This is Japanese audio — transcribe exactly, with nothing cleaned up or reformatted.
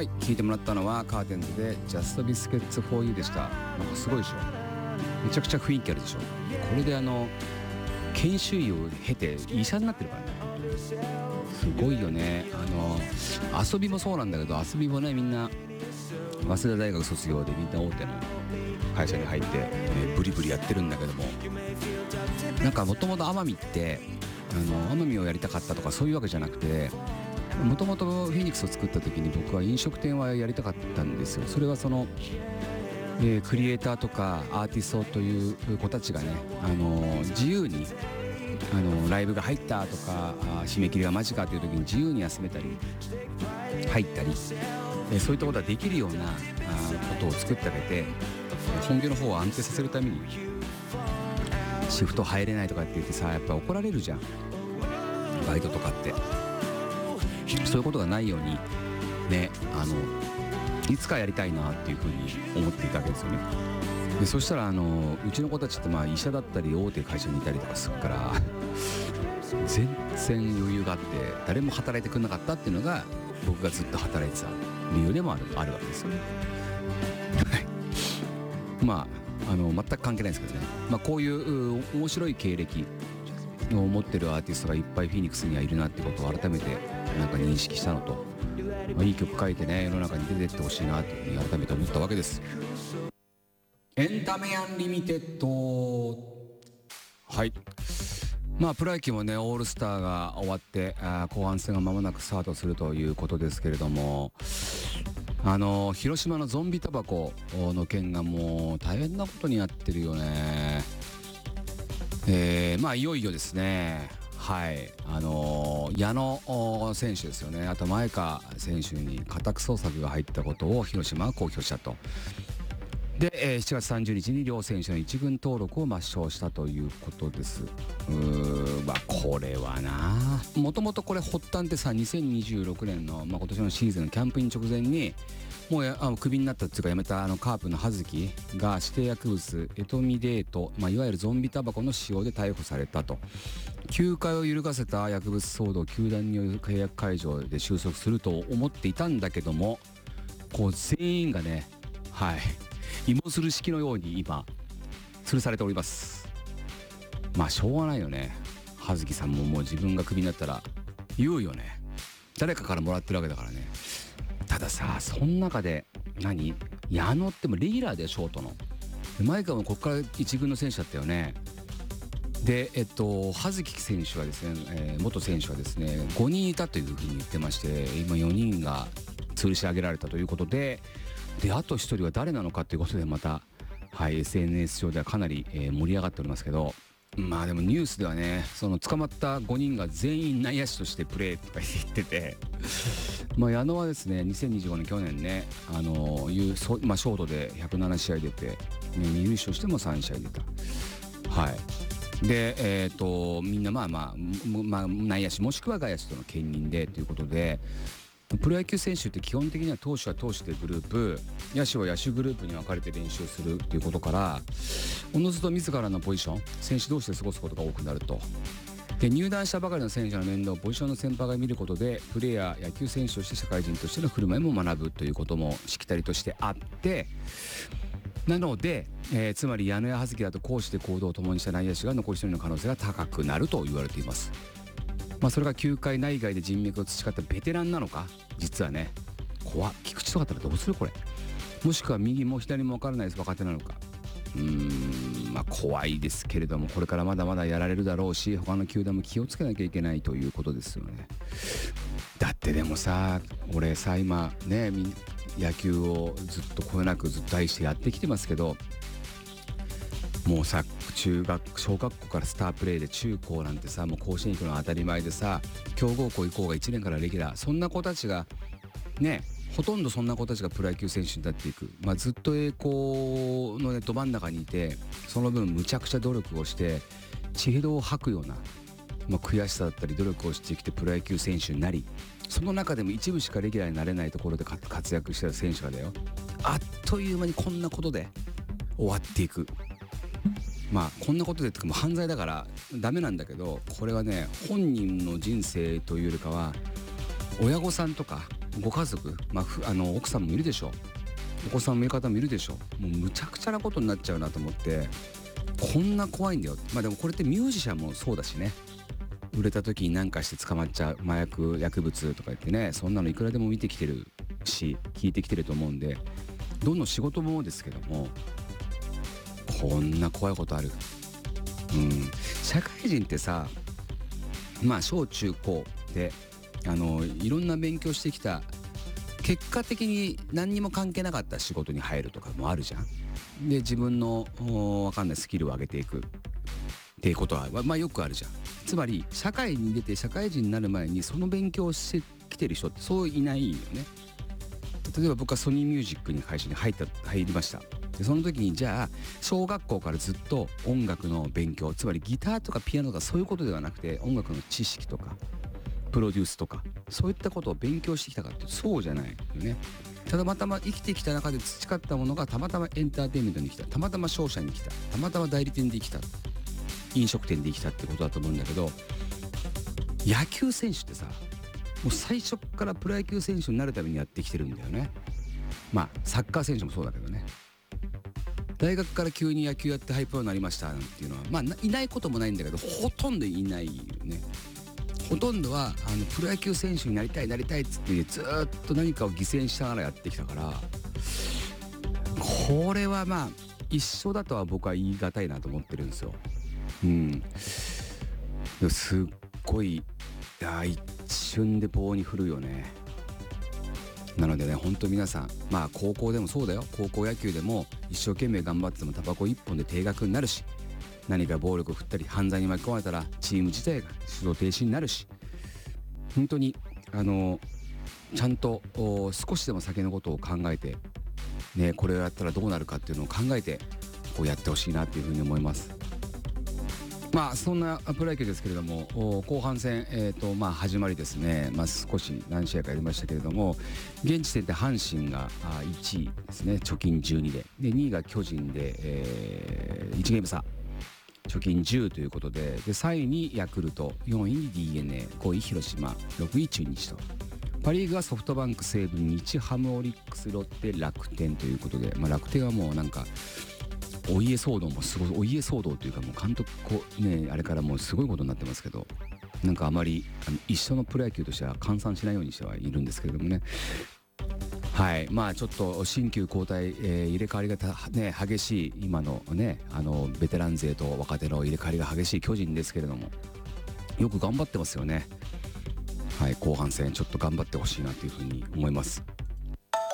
はい、聞いてもらったのはカーテンズで Just Biscuits for You でした。なんかすごいでしょ。めちゃくちゃ雰囲気あるでしょ。これであの研修医を経て医者になってるからね。すごいよね。あの遊びもそうなんだけど、遊びもね、みんな早稲田大学卒業でみんな大手の会社に入って、えー、ブリブリやってるんだけども、なんかもともと奄美ってあの奄美をやりたかったとかそういうわけじゃなくて、もともとフェニックスを作った時に僕は飲食店はやりたかったんですよ。それはその、えー、クリエイターとかアーティストという子たちがね、あの自由にあのライブが入ったとか締め切りが間近という時に自由に休めたり入ったり、えー、そういったことができるようなあことを作ってあげて、本業の方を安定させるためにシフト入れないとかって言ってさ、やっぱ怒られるじゃん、バイトとかって。そういうことがないようにね、あのいつかやりたいなっていうふうに思っていたわけですよね。でそしたらあのうちの子たちってまあ医者だったり大手会社にいたりとかするから全然余裕があって誰も働いてくれなかったっていうのが僕がずっと働いてた理由でもあるあるわけですよね。まああの全く関係ないですけどね、まあ、こういう面白い経歴を持ってるアーティストがいっぱいフィニックスにはいるなってことを改めてなんか認識したのと、まあ、いい曲書いてね世の中に出てってほしいなというふうに改めて思ったわけです。エンタメアンリミテッド。はい、まあプロ野球もねオールスターが終わってあ後半戦が間もなくスタートするということですけれども、あの広島のゾンビタバコの件がもう大変なことになってるよね。えー、まあいよいよですね。はい、あのー、矢野選手ですよね。あと前川選手に家宅捜索が入ったことを広島は公表したと。で、えー、しちがつさんじゅうにちに両選手の一軍登録を抹消したということです。うーまあこれはな、もともとこれ発端ってさにせんにじゅうろくねんの、まあ、今年のシーズンキャンプイン直前にもうやあのクビになったっていうか辞めたあのカープの葉月が指定薬物エトミデート、まあ、いわゆるゾンビタバコの使用で逮捕されたと。休会を揺るがせた薬物騒動、球団による契約解除で収束すると思っていたんだけども、こう全員がね、はい芋づる式のように今吊るされております。まあしょうがないよね。葉月さんももう自分がクビになったら言うよね。誰かからもらってるわけだからね。たださ、その中で何矢野ってもレギュラーでショートの前川もここから一軍の選手だったよね。でえっと葉月選手はですね、えー、元選手はですねごにんいたというふうに言ってまして、今よにんが吊るし上げられたということで、であとひとりは誰なのかということでまた、はい、エスエヌエス 上ではかなり、えー、盛り上がっておりますけど、まあでもニュースではね、その捕まったごにんが全員内野手としてプレーとか言っててまあ矢野はですねにせんにじゅうごねん去年ね、あのーそまあ、ショートでひゃくななしあい出て、ね、に優勝してもさんしあい出た。はいでえー、とみんなまあまあ、まあ、内野手もしくは外野手との兼任でということで、プロ野球選手って基本的には投手は投手でグループ、野手は野手グループに分かれて練習するっていうことから、おのずと自らのポジション選手同士で過ごすことが多くなると。で入団したばかりの選手の面倒をポジションの先輩が見ることで、プレーヤー野球選手として社会人としての振る舞いも学ぶということもしきたりとしてあって、なので、えー、つまり矢野や葉月だと攻守で行動を共にした内野手が残り一人の可能性が高くなると言われています。まあ、それが球界内外で人脈を培ったベテランなのか、実はね怖っ、菊池とかだったらどうするこれ、もしくは右も左も分からないです若手なのか、うーんまあ怖いですけれども、これからまだまだやられるだろうし、他の球団も気をつけなきゃいけないということですよね。だってでもさ、俺さ今ね野球をずっとこよなくずっと愛してやってきてますけど、もうさ中学小学校からスタープレーで中高なんてさ、もう甲子園行くのは当たり前でさ、強豪校行こうがいちねんからレギュラー、そんな子たちがね、ほとんどそんな子たちがプロ野球選手になっていく、まあ、ずっと栄光の、ね、ど真ん中にいて、その分むちゃくちゃ努力をして血へどを吐くような、まあ、悔しさだったり努力をしてきてプロ野球選手になり、その中でも一部しかレギュラーになれないところで活躍してる選手がだよ、あっという間にこんなことで終わっていく。まあこんなことでってかもう犯罪だからダメなんだけど、これはね本人の人生というよりかは親御さんとかご家族、まあ、ふあの奥さんもいるでしょ、お子さんもいる方もいるでしょ。もうむちゃくちゃなことになっちゃうなと思って、こんな怖いんだよ。まあでもこれってミュージシャンもそうだしね、売れた時に何かして捕まっちゃう麻薬薬物とか言ってね、そんなのいくらでも見てきてるし聞いてきてると思うんで、どんどん仕事もですけども、こんな怖いことある。うん、社会人ってさ、まあ小中高であのいろんな勉強してきた結果的に何にも関係なかった仕事に入るとかもあるじゃん。で自分のわかんないスキルを上げていくっていうことはまあよくあるじゃん。つまり社会に出て社会人になる前にその勉強をしてきてる人ってそういないよね。例えば僕はソニーミュージックに会社に入った入りました。でその時にじゃあ小学校からずっと音楽の勉強、つまりギターとかピアノとかそういうことではなくて、音楽の知識とかプロデュースとかそういったことを勉強してきたかってそうじゃないよね。たまたま生きてきた中で培ったものがたまたまエンターテインメントに来た、たまたま商社に来た、たまたま代理店で来た、飲食店で来たってことだと思うんだけど、野球選手ってさ、もう最初からプロ野球選手になるためにやってきてるんだよね。まあサッカー選手もそうだけどね、大学から急に野球やってハイプロになりましたなんていうのはまあいないこともないんだけど、ほとんどいないよね。ほとんどはあのプロ野球選手になりたいなりたいっつってずーっと何かを犠牲にしながらやってきたから、これはまあ一緒だとは僕は言い難いなと思ってるんですよ。うん。すっごい、いや一瞬で棒に振るよね。なのでね、本当皆さん、まあ高校でもそうだよ。高校野球でも一生懸命頑張ってもタバコ一本で停学になるし、何か暴力を振ったり犯罪に巻き込まれたらチーム自体が出場停止になるし、本当にあのちゃんと少しでも先のことを考えて、ね、これをやったらどうなるかっていうのを考えてこうやってほしいなっていうふうに思います。まあそんなプロ野球ですけれども、後半戦、えーとまあ、始まりですね、まあ、少し何試合かやりましたけれども、現時点で阪神がいちいですね、貯金じゅうにで、でにいが巨人で、えー、いちゲーム差、貯金じゅうということで、でさんいにヤクルト、よんいに ディーエヌエー、ごい広島、ろくい中日と、パ・リーグはソフトバンク、西武、日ハム、オリックス、ロッテ、楽天ということで、まあ、楽天はもうなんかお家騒動もすごい、お家騒動というか、もう監督こねあれからもうすごいことになってますけど、なんかあまりあの一緒のプロ野球としては換算しないようにしてはいるんですけれどもね。はい、まあちょっと新旧交代、えー、入れ替わりがた、ね、激しい今のね、あのベテラン勢と若手の入れ替わりが激しい巨人ですけれども、よく頑張ってますよね。はい、後半戦ちょっと頑張ってほしいなというふうに思います。